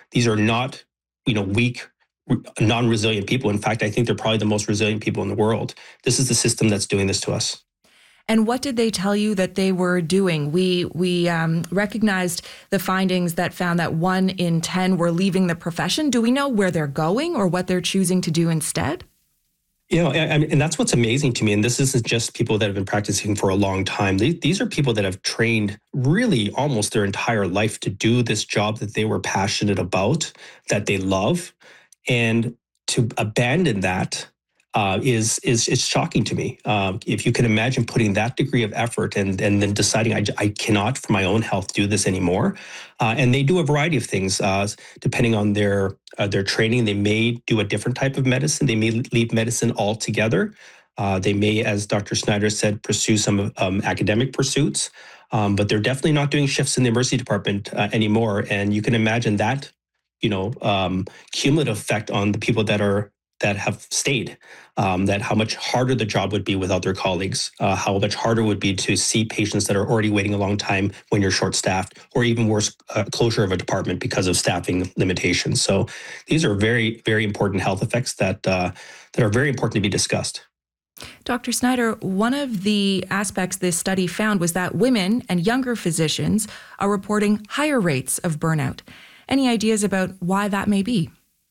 These are not, weak, non-resilient people. In fact, I think they're probably the most resilient people in the world. This is the system that's doing this to us. And what did they tell you that they were doing? We recognized the findings that found that 1 in 10 were leaving the profession. Do we know where they're going or what they're choosing to do instead? And that's what's amazing to me. And this isn't just people that have been practicing for a long time. These are people that have trained really almost their entire life to do this job that they were passionate about, that they love. And to abandon that is shocking to me. If you can imagine putting that degree of effort and then deciding I cannot for my own health do this anymore. And they do a variety of things depending on their training. They may do a different type of medicine. They may leave medicine altogether. They may, as Dr. Snyder said, pursue some academic pursuits. But they're definitely not doing shifts in the emergency department anymore. And you can imagine that, cumulative effect on the people that have stayed, that how much harder the job would be without their colleagues, how much harder it would be to see patients that are already waiting a long time when you're short-staffed, or even worse, closure of a department because of staffing limitations. So these are very, very important health effects that are very important to be discussed. Dr. Snyder, one of the aspects this study found was that women and younger physicians are reporting higher rates of burnout. Any ideas about why that may be?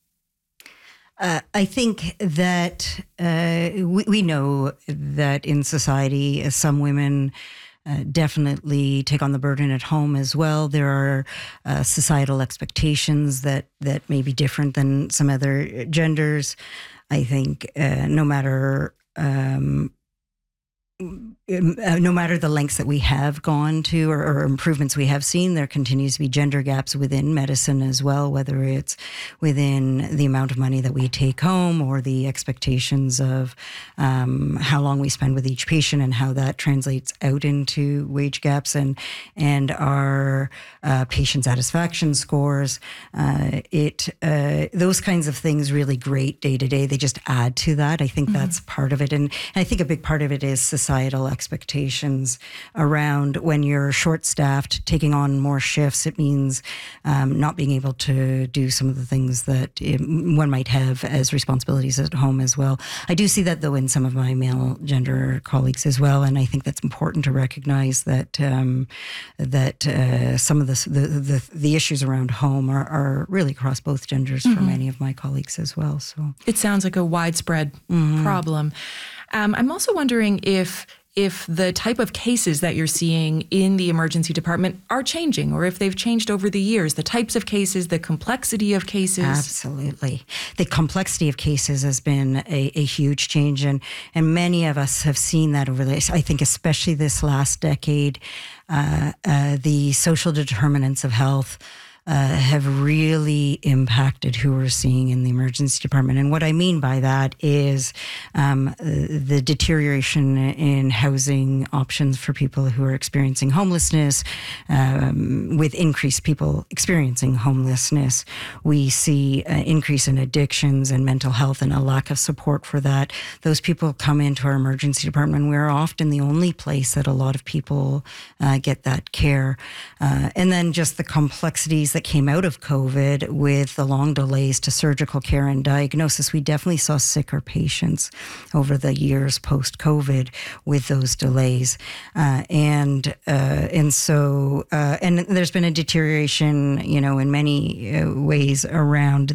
I think that we know that in society, some women definitely take on the burden at home as well. There are societal expectations that may be different than some other genders. I think no matter the lengths that we have gone to or improvements we have seen, there continues to be gender gaps within medicine as well, whether it's within the amount of money that we take home or the expectations of how long we spend with each patient and how that translates out into wage gaps and our patient satisfaction scores. Those kinds of things really great day to day. They just add to that. I think that's part of it. And I think a big part of it is societal expectations around when you're short-staffed, taking on more shifts. It means not being able to do some of the things that one might have as responsibilities at home as well. I do see that, though, in some of my male gender colleagues as well, and I think that's important to recognize that some of the issues around home are really across both genders for many of my colleagues as well. So it sounds like a widespread problem. I'm also wondering if the type of cases that you're seeing in the emergency department are changing, or if they've changed over the years, the types of cases, the complexity of cases. Absolutely. The complexity of cases has been a huge change, and many of us have seen that over this. I think especially this last decade, the social determinants of health have really impacted who we're seeing in the emergency department. And what I mean by that is the deterioration in housing options for people who are experiencing homelessness. With increased people experiencing homelessness, we see an increase in addictions and mental health and a lack of support for that. Those people come into our emergency department. We're often the only place that a lot of people get that care. And then just the complexities that came out of COVID with the long delays to surgical care and diagnosis. We definitely saw sicker patients over the years post-COVID with those delays. And so there's been a deterioration, in many ways around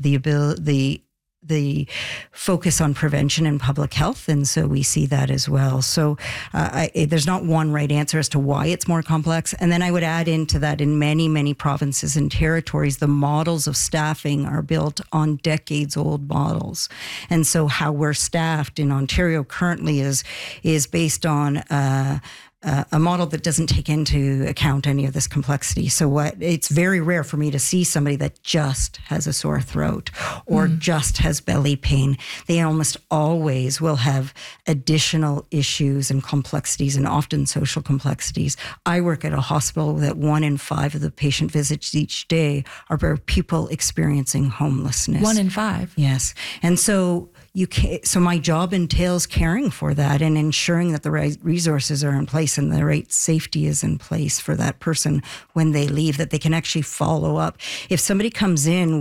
the focus on prevention and public health. And so we see that as well. So there's not one right answer as to why it's more complex. And then I would add into that in many, many provinces and territories, the models of staffing are built on decades old models. And so how we're staffed in Ontario currently is based on a model that doesn't take into account any of this complexity. So it's very rare for me to see somebody that just has a sore throat or just has belly pain. They almost always will have additional issues and complexities, and often social complexities. I work at a hospital that 1 in 5 of the patient visits each day are people experiencing homelessness. 1 in 5? Yes. And so my job entails caring for that and ensuring that the right resources are in place and the right safety is in place for that person when they leave, that they can actually follow up. If somebody comes in